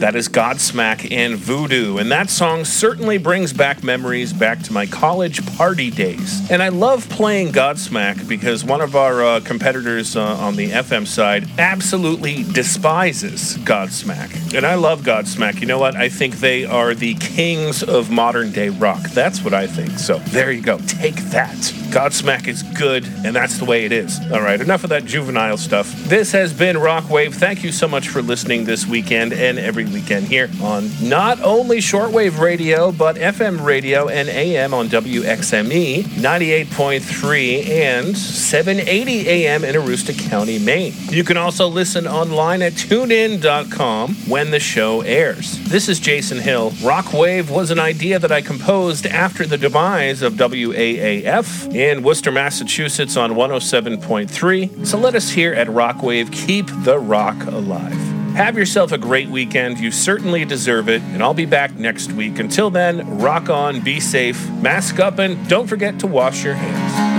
That is Godsmack and Voodoo, and that song certainly brings back memories back to my college party days. And I love playing Godsmack because one of our competitors on the FM side absolutely despises Godsmack. And I love Godsmack. You know what? I think they are the kings of modern day rock. That's what I think. So there you go. Take that. Godsmack is good, and that's the way it is. All right, enough of that juvenile stuff. This has been Rockwave. Thank you so much for listening this weekend and every weekend here on not only shortwave radio, but FM radio and AM on WXME 98.3 and 780 AM in Aroostook County, Maine. You can also listen online at tunein.com when the show airs. This is Jason Hill. Rockwave was an idea that I composed after the demise of WAAF in Worcester, Massachusetts on 107.3. So let us here at Rockwave keep the rock alive. Have yourself a great weekend. You certainly deserve it. And I'll be back next week. Until then, rock on, be safe, mask up, and don't forget to wash your hands.